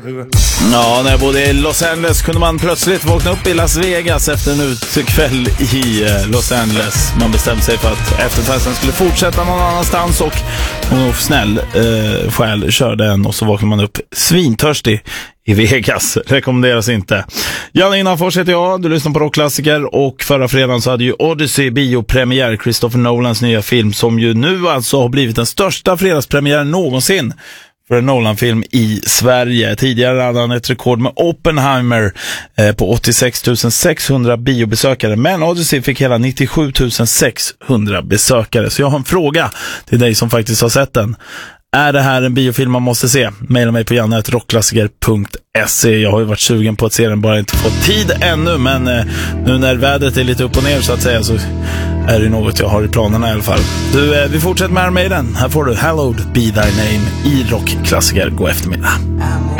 Ja, när jag bodde i Los Angeles kunde man plötsligt vakna upp i Las Vegas efter en utekväll i Los Angeles. Man bestämde sig för att efterfesten skulle fortsätta någon annanstans och någon snäll själ körde en och så vaknade man upp svintörstig i Vegas. Rekommenderas inte. Janne Innanfors heter jag, du lyssnar på rockklassiker och förra fredagen så hade ju Odyssey biopremiär, Christopher Nolans nya film som ju nu alltså har blivit den största fredagspremiären någonsin för en Nolan-film i Sverige. Tidigare hade han ett rekord med Oppenheimer på 86 600 biobesökare. Men Odyssey fick hela 97 600 besökare. Så jag har en fråga till dig som faktiskt har sett den. Är det här en biofilm man måste se? Maila mig på janne@rockklassiker.se. Jag har ju varit sugen på att se den, bara inte fått tid ännu. Men nu när vädret är lite upp och ner så att säga så är det något jag har i planerna i alla fall. Du, vi fortsätter med Iron Maiden. Här får du Hallowed Be Thy Name i rockklassiker. God eftermiddag.